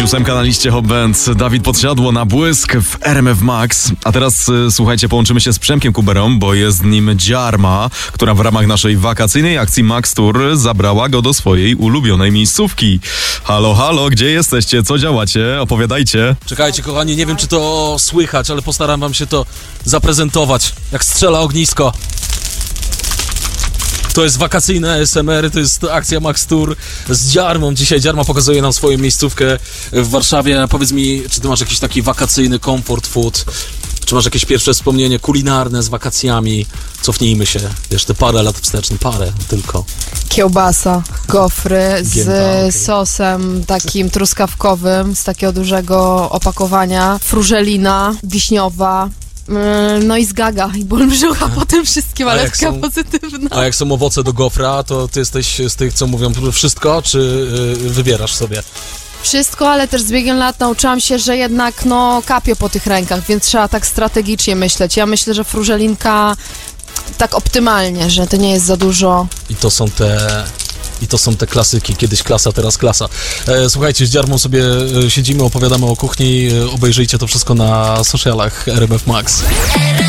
Dziś 8 na liście Hot Bands. Dawid Podsiadło na błysk w RMF Max. A teraz słuchajcie, połączymy się z Przemkiem Kuberą, bo jest z nim Dziarma, która w ramach naszej wakacyjnej akcji Max Tour zabrała go do swojej ulubionej miejscówki. Halo, halo, gdzie jesteście? Co działacie? Opowiadajcie. Czekajcie, kochani, nie wiem, czy to słychać, ale postaram wam się to zaprezentować, jak strzela ognisko. To jest wakacyjne ASMR, to jest akcja Max Tour z Dziarmą. Dzisiaj Dziarma pokazuje nam swoją miejscówkę w Warszawie. Powiedz mi, czy ty masz jakiś taki wakacyjny comfort food? Czy masz jakieś pierwsze wspomnienie kulinarne z wakacjami? Cofnijmy się, wiesz, te parę lat wstecznych, parę tylko. Kiełbasa, gofry z sosem takim truskawkowym, z takiego dużego opakowania, frużelina wiśniowa. No i zgaga, i ból brzucha po tym wszystkim, ale taka pozytywna. A jak są owoce do gofra, to ty jesteś z tych, co mówią wszystko, czy wybierasz sobie? Wszystko, ale też z biegiem lat nauczyłam się, że jednak kapie po tych rękach, więc trzeba tak strategicznie myśleć. Ja myślę, że frużelinka tak optymalnie, że to nie jest za dużo. I to są te klasyki, kiedyś klasa, teraz klasa. Słuchajcie, z Dziarmą sobie siedzimy, opowiadamy o kuchni, obejrzyjcie to wszystko na socialach RMF Max.